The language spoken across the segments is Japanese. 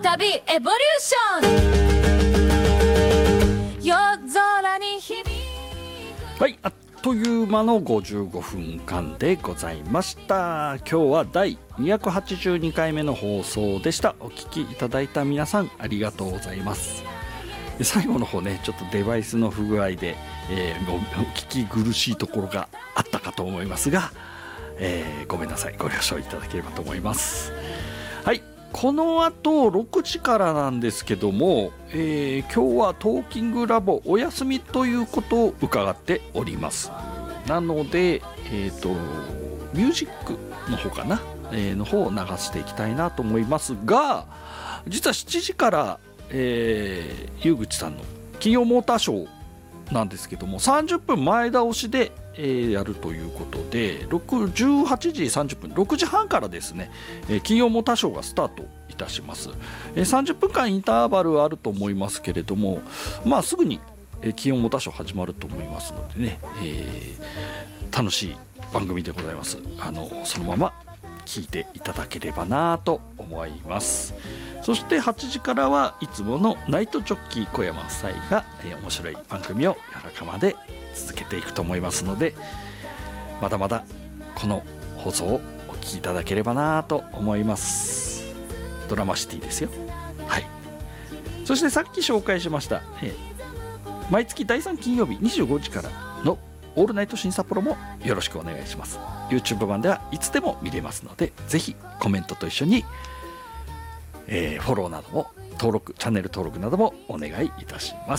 旅エボリューション、夜空に響く。 はい、あっという間の55分間でございました。今日は第282回目の放送でした。お聞きいただいた皆さんありがとうございます。最後の方ね、ちょっとデバイスの不具合で、お聞き苦しいところがあったかと思いますが、ごめんなさい、ご了承いただければと思います。はい、この後6時からなんですけども、今日はトーキングラボお休みということを伺っております。なので、ミュージックの方かな、の方を流していきたいなと思いますが、実は7時からゆうぐちさんの金曜モーターショーなんですけども、30分前倒しで、やるということで、18時30分6時半からですね、金曜モーターショーがスタートいたします。30分間インターバルあると思いますけれども、すぐに金曜モーターショー始まると思いますのでね、楽しい番組でございます。そのまま聞いていただければなと思います。そして8時からはいつものナイトジョッキー小山夫妻が、面白い番組を夜中まで続けていくと思いますので、まだまだこの放送をお聞きいただければなと思います。ドラマシティですよ。はい。そしてさっき紹介しました、毎月第3金曜日25時からのオールナイト新札幌もよろしくお願いします。 YouTube 版ではいつでも見れますので、ぜひコメントと一緒にフォローなども登録、チャンネル登録などもお願いいたします。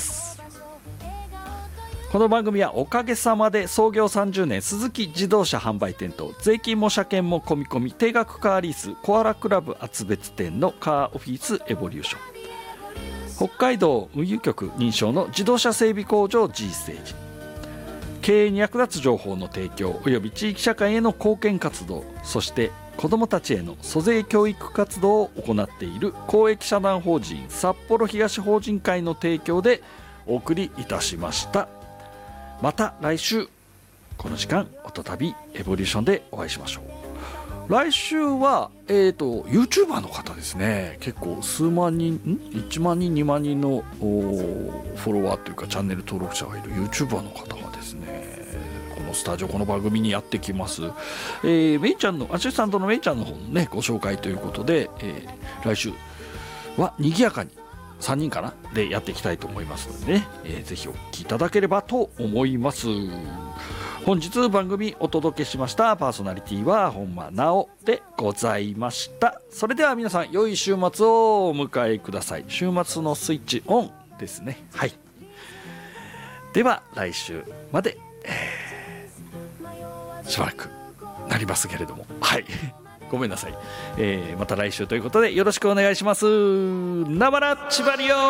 この番組はおかげさまで創業30年鈴木自動車販売店と税金も車検も込み込み定額カーリースコアラクラブ厚別店のカーオフィスエボリューション、北海道運輸局認証の自動車整備工場 G ステージ、経営に役立つ情報の提供および地域社会への貢献活動、そして子どもたちへの租税教育活動を行っている公益社団法人札幌東法人会の提供でお送りいたしました。また来週この時間音旅エボリューションでお会いしましょう。来週は、YouTuber の方ですね。結構数万人1万人2万人のフォロワーというかチャンネル登録者がいる YouTuber の方がですね、このスタジオこの番組にやってきます。メイちゃんのアシスタントのメイちゃんの方のねご紹介ということで、来週は賑やかに3人かなでやっていきたいと思いますのでね、ぜひお聞きいただければと思います。本日番組お届けしましたパーソナリティは本間直でございました。それでは皆さん良い週末をお迎えください。週末のスイッチオンですね。はい、では来週まで、しばらくなりますけれども、はいごめんなさい、また来週ということでよろしくお願いします。なばらちばりよ。